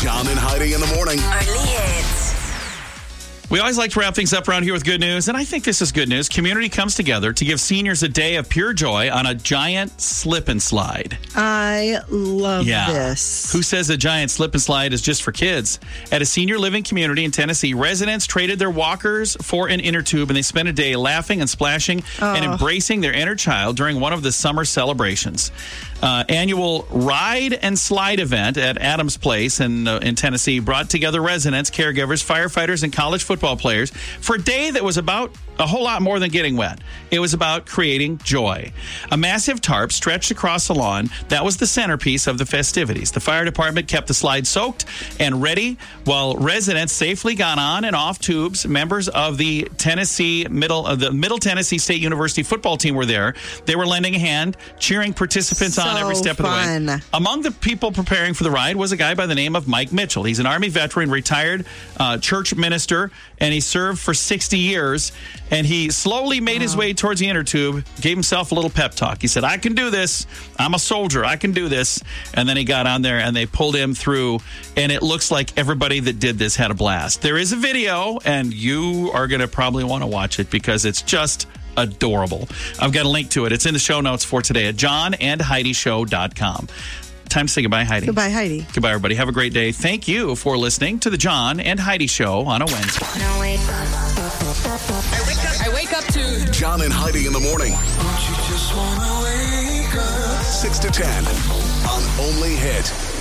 John and Heidi in the morning. Only hits. We always like to wrap things up around here with good news, and I think this is good news. Community comes together to give seniors a day of pure joy on a giant slip and slide. I love this. Who says a giant slip and slide is just for kids? At a senior living community in Tennessee, residents traded their walkers for an inner tube, and they spent a day laughing and splashing and embracing their inner child during one of the summer celebrations. Annual ride and slide event at Adams Place in Tennessee brought together residents, caregivers, firefighters, and college football players for a day that was about a whole lot more than getting wet. It was about creating joy. A massive tarp stretched across the lawn. That was the centerpiece of the festivities. The fire department kept the slide soaked and ready while residents safely got on and off tubes. Members of the Middle Tennessee State University football team were there. They were lending a hand, cheering participants on every step of the way. Among the people preparing for the ride was a guy by the name of Mike Mitchell. He's an Army veteran, retired church minister, and he served for 60 years. And he slowly made his way towards the inner tube, gave himself a little pep talk. He said, I can do this. I'm a soldier. I can do this. And then he got on there and they pulled him through. And it looks like everybody that did this had a blast. There is a video, and you are going to probably want to watch it because it's just adorable. I've got a link to it. It's in the show notes for today at johnandheidishow.com. Time to say goodbye, Heidi. Goodbye, Heidi. Goodbye, everybody. Have a great day. Thank you for listening to the John and Heidi Show on a Wednesday. I wake up to John and Heidi in the morning. 6 to 10 on Only Hit.